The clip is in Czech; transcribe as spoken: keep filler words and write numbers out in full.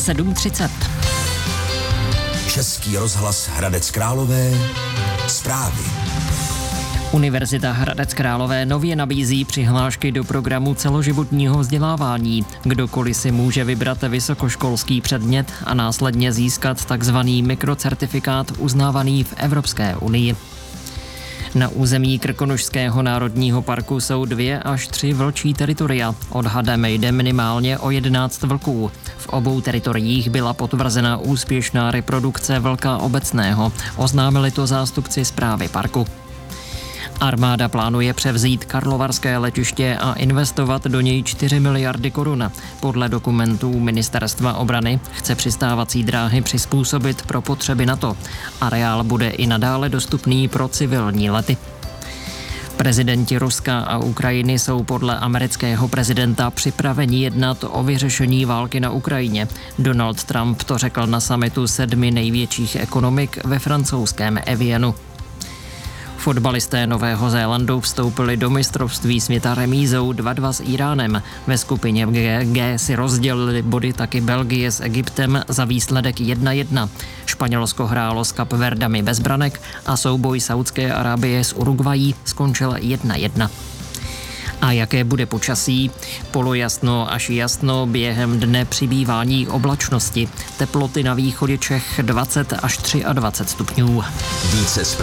sedm třicet. Český rozhlas Hradec Králové. Zprávy. Univerzita Hradec Králové nově nabízí přihlášky do programu celoživotního vzdělávání. Kdokoliv si může vybrat vysokoškolský předmět a následně získat takzvaný mikrocertifikát uznávaný v Evropské unii. Na území Krkonošského národního parku jsou dvě až tři vlčí teritoria. Odhadem jde minimálně o jedenáct vlků. V obou teritoriích byla potvrzena úspěšná reprodukce vlka obecného. Oznámili to zástupci správy parku. Armáda plánuje převzít karlovarské letiště a investovat do něj čtyři miliardy korun. Podle dokumentů Ministerstva obrany chce přistávací dráhy přizpůsobit pro potřeby NATO. Areál bude i nadále dostupný pro civilní lety. Prezidenti Ruska a Ukrajiny jsou podle amerického prezidenta připraveni jednat o vyřešení války na Ukrajině. Donald Trump to řekl na summitu sedmi největších ekonomik ve francouzském Evianu. Fotbalisté Nového Zélandu vstoupili do mistrovství světa remízou dva dva s Íránem. Ve skupině G, G si rozdělili body taky Belgie s Egyptem za výsledek jedna jedna. Španělsko hrálo s Kapverdami bez branek a souboj Saúdské Arábie s Uruguayí skončil jedna jedna. A jaké bude počasí? Polojasno až jasno, během dne přibývání oblačnosti. Teploty na východě Čech dvacet až dvacet tři stupňů. Více zpráv